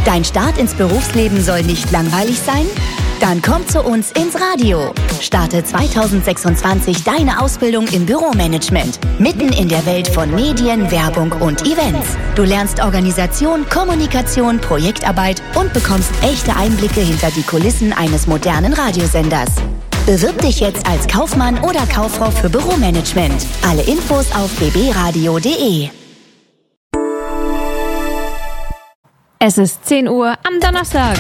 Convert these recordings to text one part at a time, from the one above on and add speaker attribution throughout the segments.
Speaker 1: Dein Start ins Berufsleben soll nicht langweilig sein? Dann komm zu uns ins Radio. Starte 2026 deine Ausbildung im Büromanagement. Mitten in der Welt von Medien, Werbung und Events. Du lernst Organisation, Kommunikation, Projektarbeit und bekommst echte Einblicke hinter die Kulissen eines modernen Radiosenders. Bewirb dich jetzt als Kaufmann oder Kauffrau für Büromanagement. Alle Infos auf bbradio.de.
Speaker 2: Es ist 10 Uhr am Donnerstag.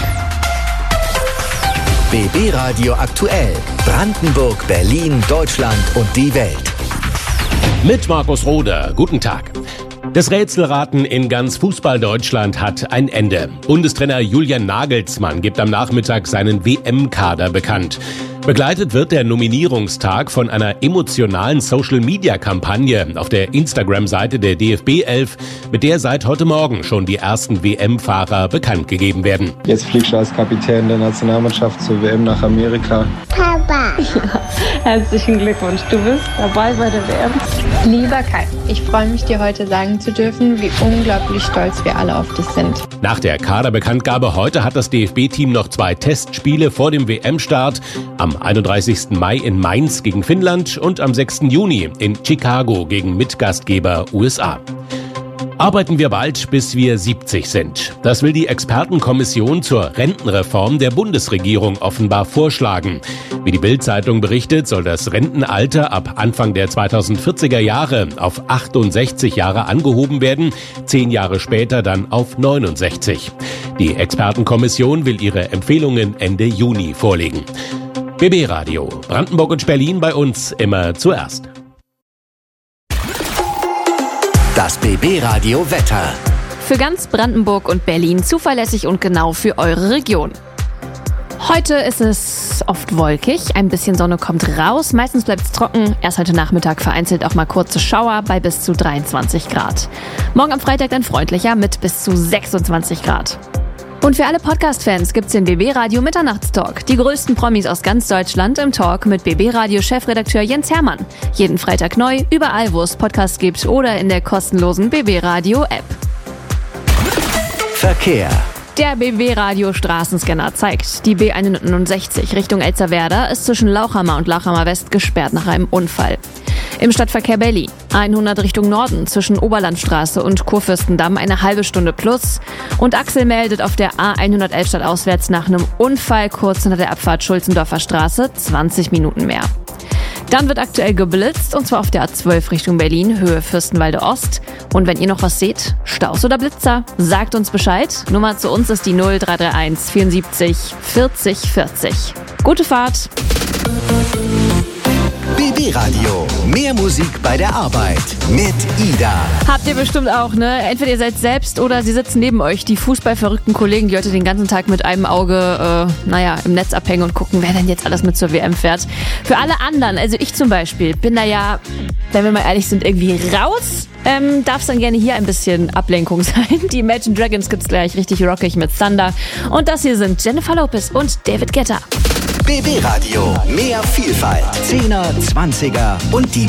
Speaker 3: BB Radio aktuell. Brandenburg, Berlin, Deutschland und die Welt.
Speaker 4: Mit Markus Roder. Guten Tag. Das Rätselraten in ganz Fußball-Deutschland hat ein Ende. Bundestrainer Julian Nagelsmann gibt am Nachmittag seinen WM-Kader bekannt. Begleitet wird der Nominierungstag von einer emotionalen Social-Media-Kampagne auf der Instagram-Seite der DFB 11, mit der seit heute Morgen schon die ersten WM-Fahrer bekannt gegeben werden.
Speaker 5: Jetzt fliegst du als Kapitän der Nationalmannschaft zur WM nach Amerika.
Speaker 6: Papa! Ja, herzlichen Glückwunsch, du bist dabei bei der WM.
Speaker 7: Lieber Kai, ich freue mich, dir heute sagen zu dürfen, wie unglaublich stolz wir alle auf dich sind.
Speaker 4: Nach der Kaderbekanntgabe heute hat das DFB-Team noch 2 Testspiele vor dem WM-Start. Am 31. Mai in Mainz gegen Finnland und am 6. Juni in Chicago gegen Mitgastgeber USA. Arbeiten wir bald, bis wir 70 sind. Das will die Expertenkommission zur Rentenreform der Bundesregierung offenbar vorschlagen. Wie die Bild-Zeitung berichtet, soll das Rentenalter ab Anfang der 2040er Jahre auf 68 Jahre angehoben werden, 10 Jahre später dann auf 69. Die Expertenkommission will ihre Empfehlungen Ende Juni vorlegen. BB Radio, Brandenburg und Berlin bei uns immer zuerst.
Speaker 3: Das BB Radio Wetter.
Speaker 2: Für ganz Brandenburg und Berlin zuverlässig und genau für eure Region. Heute ist es oft wolkig, ein bisschen Sonne kommt raus, meistens bleibt es trocken, erst heute Nachmittag vereinzelt auch mal kurze Schauer bei bis zu 23 Grad. Morgen am Freitag dann freundlicher mit bis zu 26 Grad. Und für alle Podcast-Fans gibt's den BB Radio Mitternachtstalk. Die größten Promis aus ganz Deutschland im Talk mit BB Radio Chefredakteur Jens Hermann. Jeden Freitag neu, überall wo es Podcasts gibt oder in der kostenlosen BB Radio App.
Speaker 3: Verkehr.
Speaker 2: Der BB Radio Straßenscanner zeigt, die B169 Richtung Elsterwerda ist zwischen Lauchhammer und Lauchhammer West gesperrt nach einem Unfall. Im Stadtverkehr Berlin 100 Richtung Norden zwischen Oberlandstraße und Kurfürstendamm eine halbe Stunde plus. Und Axel meldet auf der A111 stadtauswärts nach einem Unfall kurz hinter der Abfahrt Schulzendorfer Straße 20 Minuten mehr. Dann wird aktuell geblitzt, und zwar auf der A12 Richtung Berlin, Höhe Fürstenwalde Ost. Und wenn ihr noch was seht, Staus oder Blitzer, sagt uns Bescheid. Nummer zu uns ist die 0331 74 40 40. Gute Fahrt!
Speaker 3: BB Radio. Mehr Musik bei der Arbeit mit Ida.
Speaker 2: Habt ihr bestimmt auch, ne? Entweder ihr seid selbst oder sie sitzen neben euch, die fußballverrückten Kollegen, die heute den ganzen Tag mit einem Auge, im Netz abhängen und gucken, wer denn jetzt alles mit zur WM fährt. Für alle anderen, also ich zum Beispiel, bin da ja, wenn wir mal ehrlich sind, irgendwie raus. Darf es dann gerne hier ein bisschen Ablenkung sein. Die Imagine Dragons gibt's gleich richtig rockig mit Thunder. Und das hier sind Jennifer Lopez und David Guetta.
Speaker 3: BB Radio. Mehr Vielfalt. 10er, 20er und die